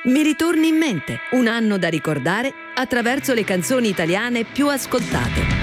Mi ritorni in mente, un anno da ricordare attraverso le canzoni italiane più ascoltate.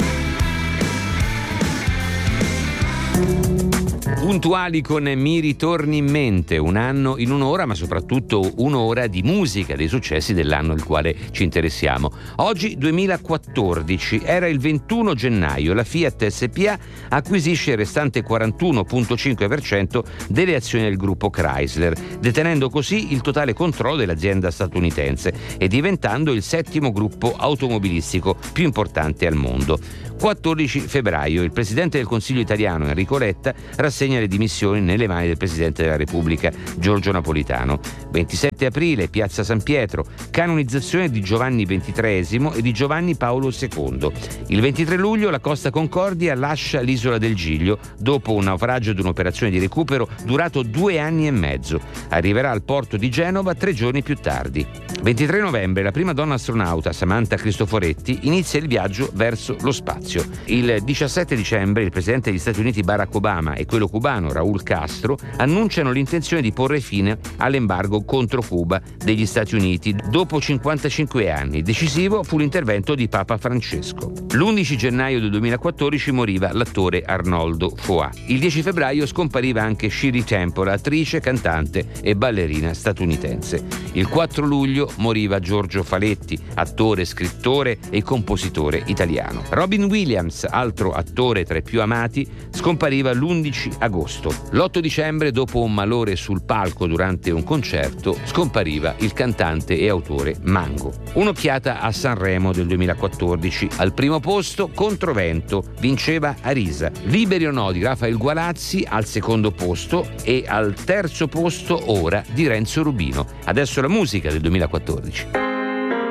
Puntuali con Mi ritorni in mente, un anno in un'ora, ma soprattutto un'ora di musica, dei successi dell'anno al quale ci interessiamo. Oggi 2014, era il 21 gennaio, la Fiat SpA acquisisce il restante 41,5% delle azioni del gruppo Chrysler, detenendo così il totale controllo dell'azienda statunitense e diventando il settimo gruppo automobilistico più importante al mondo. 14 febbraio, il Presidente del Consiglio italiano Enrico Letta rassegna le dimissioni nelle mani del Presidente della Repubblica Giorgio Napolitano. 27 aprile, Piazza San Pietro, canonizzazione di Giovanni XXIII e di Giovanni Paolo II. Il 23 luglio la Costa Concordia lascia l'isola del Giglio dopo un naufragio ed un'operazione di recupero durato 2 anni e mezzo. Arriverà al porto di Genova 3 giorni più tardi. 23 novembre, la prima donna astronauta, Samantha Cristoforetti, inizia il viaggio verso lo spazio. Il 17 dicembre il presidente degli Stati Uniti Barack Obama e quello cubano Raúl Castro annunciano l'intenzione di porre fine all'embargo contro Cuba degli Stati Uniti dopo 55 anni. Decisivo fu l'intervento di Papa Francesco. L'11 gennaio del 2014 moriva l'attore Arnoldo Foà. Il 10 febbraio scompariva anche Shirley Temple, attrice, cantante e ballerina statunitense. Il 4 luglio moriva Giorgio Faletti, attore, scrittore e compositore italiano. Robin Williams, altro attore tra i più amati, scompariva l'11 agosto. L'8 dicembre, dopo un malore sul palco durante un concerto, scompariva il cantante e autore Mango. Un'occhiata a Sanremo del 2014. Al primo posto, Controvento, vinceva Arisa. Liberi o no di Rafael Gualazzi al secondo posto e al terzo posto Ora di Renzo Rubino. Adesso la musica del 2014.